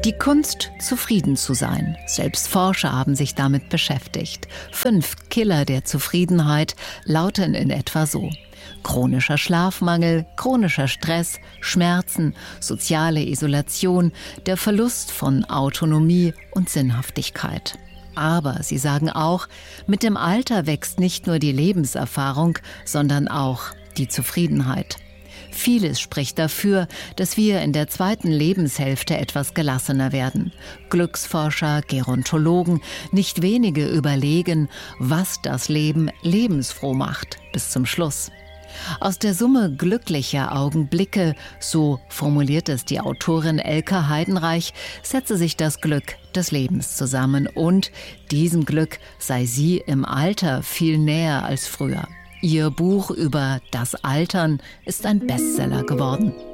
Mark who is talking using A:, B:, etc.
A: Die Kunst, zufrieden zu sein. Selbst Forscher haben sich damit beschäftigt. 5 Killer der Zufriedenheit lauten in etwa so: chronischer Schlafmangel, chronischer Stress, Schmerzen, soziale Isolation, der Verlust von Autonomie und Sinnhaftigkeit. Aber sie sagen auch, mit dem Alter wächst nicht nur die Lebenserfahrung, sondern auch die Zufriedenheit. Vieles spricht dafür, dass wir in der 2. Lebenshälfte etwas gelassener werden. Glücksforscher, Gerontologen, nicht wenige überlegen, was das Leben lebensfroh macht, bis zum Schluss. Aus der Summe glücklicher Augenblicke, so formuliert es die Autorin Elke Heidenreich, setze sich das Glück des Lebens zusammen und diesem Glück sei sie im Alter viel näher als früher. Ihr Buch über das Altern ist ein Bestseller geworden.